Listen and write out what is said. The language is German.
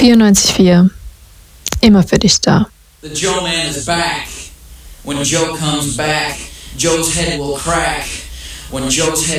94,4. Immer für dich da. The Joe Man is back. When Joe comes back, Joe's head will crack. When Joe's head